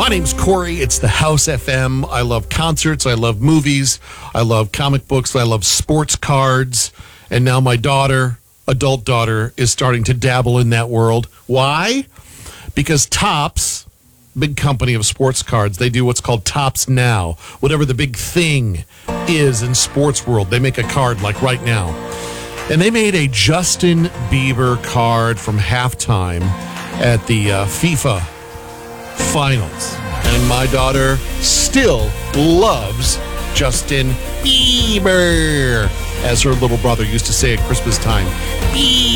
My name's Corey. It's the House FM. I love concerts. I love movies. I love comic books. I love sports cards. And now my daughter, adult daughter, is starting to dabble in that world. Why? Because Topps, big company of sports cards, they do what's called Topps Now. Whatever the big thing is in sports world, they make a card like right now. And they made a Justin Bieber card from halftime at the FIFA Finals. And my daughter still loves Justin Bieber, as her little brother used to say at Christmas time. Bieber.